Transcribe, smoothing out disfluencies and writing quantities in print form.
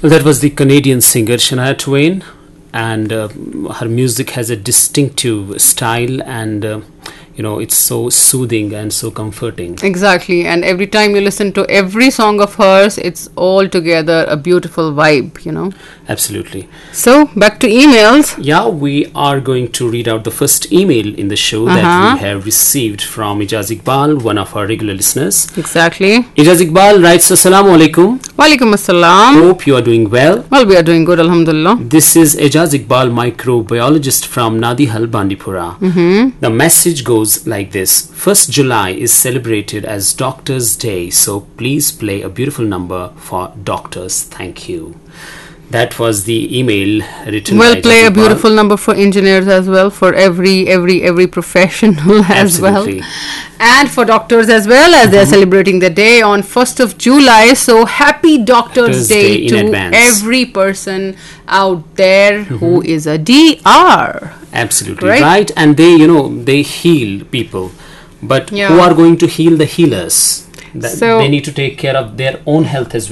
Well, that was the Canadian singer Shania Twain, and her music has a distinctive style, and it's so soothing and so comforting. Exactly, and every time you listen to every song of hers, it's altogether a beautiful vibe. Absolutely. So, back to emails. Yeah, we are going to read out the first email in the show that we have received from Ijaz Iqbal, one of our regular listeners. Exactly. Ijaz Iqbal writes, Assalamu alaikum. Walaikum assalam. Hope you are doing well. Well, we are doing good, alhamdulillah. This is Ijaz Iqbal, microbiologist from Nadihal, Bandipora. The message goes like this. 1st July is celebrated as Doctors' Day, so please play a beautiful number for doctors. Thank you. That was the email written. Well, by play a Iqbal. beautiful number for engineers as well, for every professional as Absolutely. well, and for doctors as well, as they're celebrating the day on 1st of July. So happy Doctors' Day in to advance. every person out there who is a DR. Absolutely Right? right. And they heal people, but Yeah. who are going to heal the healers? So- They need to take care of their own health as well.